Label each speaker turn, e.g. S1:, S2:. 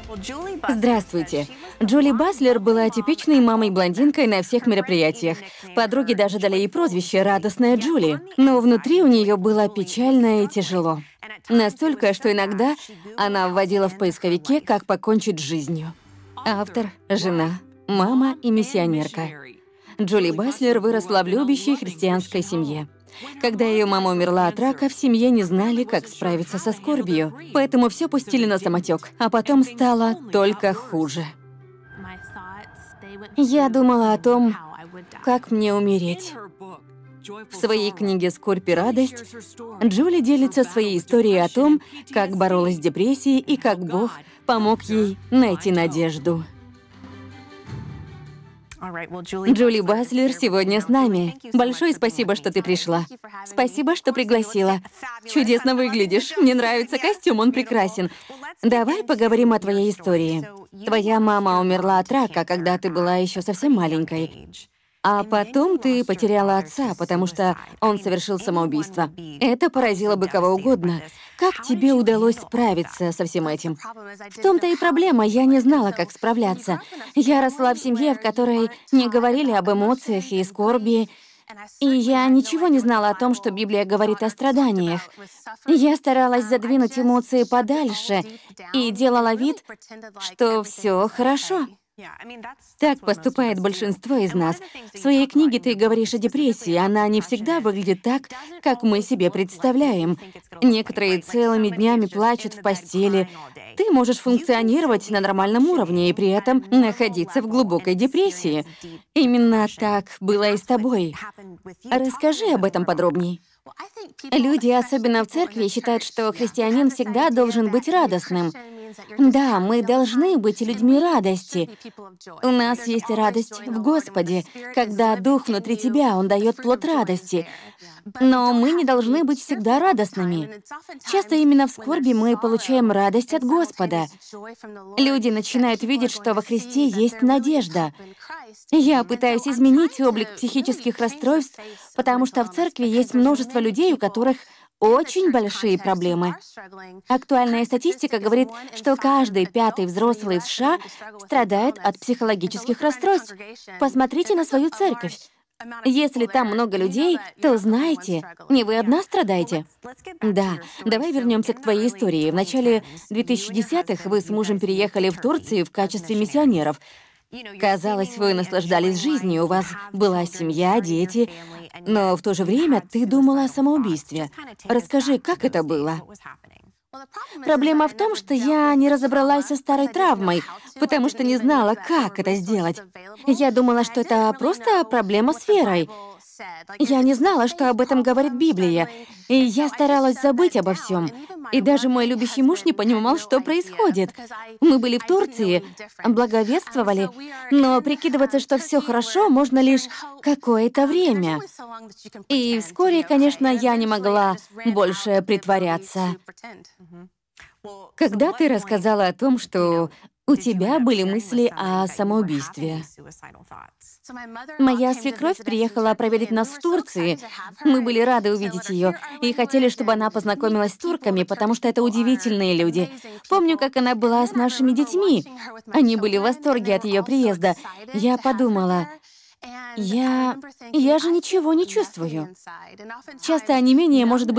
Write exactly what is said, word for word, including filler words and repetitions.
S1: Здравствуйте. Джули Баслер была типичной мамой-блондинкой на всех мероприятиях. Подруги даже дали ей прозвище «Радостная Джули». Но внутри у нее было печально и тяжело. Настолько, что иногда она вводила в поисковике «Как покончить с жизнью». Автор, жена, мама и миссионерка. Джули Баслер выросла в любящей христианской семье. Когда ее мама умерла от рака, в семье не знали, как справиться со скорбью, поэтому все пустили на самотек, а потом стало только хуже. Я думала о том, как мне умереть. В своей книге «Скорбь и радость» Джули делится своей историей о том, как боролась с депрессией и как Бог помог ей найти надежду. Джули Баслер сегодня с нами. Большое спасибо, что ты пришла. Спасибо, что пригласила. Чудесно выглядишь. Мне нравится костюм, он прекрасен. Давай поговорим о твоей истории. Твоя мама умерла от рака, когда ты была еще совсем маленькой. А потом ты потеряла отца, потому что он совершил самоубийство. Это поразило бы кого угодно. Как тебе удалось справиться со всем этим? В том-то и проблема, я не знала, как справляться. Я росла в семье, в которой не говорили об эмоциях и скорби, и я ничего не знала о том, что Библия говорит о страданиях. Я старалась задвинуть эмоции подальше и делала вид, что все хорошо. Так поступает большинство из нас. В своей книге ты говоришь о депрессии. Она не всегда выглядит так, как мы себе представляем. Некоторые целыми днями плачут в постели. Ты можешь функционировать на нормальном уровне и при этом находиться в глубокой депрессии. Именно так было и с тобой. Расскажи об этом подробней. Люди, особенно в церкви, считают, что христианин всегда должен быть радостным. Да, мы должны быть людьми радости. У нас есть радость в Господе. Когда Дух внутри тебя, Он дает плод радости. Но мы не должны быть всегда радостными. Часто именно в скорби мы получаем радость от Господа. Люди начинают видеть, что во Христе есть надежда. Я пытаюсь изменить облик психических расстройств, потому что в церкви есть множество людей, у которых очень большие проблемы. Актуальная статистика говорит, что каждый пятый взрослый в США страдает от психологических расстройств. Посмотрите на свою церковь. Если там много людей, то знаете, не вы одна страдаете. Да, давай вернемся к твоей истории. В начале две тысячи десятых вы с мужем переехали в Турцию в качестве миссионеров. Казалось, вы наслаждались жизнью, у вас была семья, дети, но в то же время ты думала о самоубийстве. Расскажи, как это было? Проблема в том, что я не разобралась со старой травмой, потому что не знала, как это сделать. Я думала, что это просто проблема с верой. Я не знала, что об этом говорит Библия, и я старалась забыть обо всем. И даже мой любящий муж не понимал, что происходит. Мы были в Турции, благовествовали, но прикидываться, что все хорошо, можно лишь какое-то время. И вскоре, конечно, я не могла больше притворяться. Когда ты рассказала о том, что у тебя были мысли о самоубийстве. Моя свекровь приехала проверить нас в Турции. Мы были рады увидеть ее и хотели, чтобы она познакомилась с турками, потому что это удивительные люди. Помню, как она была с нашими детьми. Они были в восторге от ее приезда. Я подумала, я... я же ничего не чувствую. Часто онемение может быть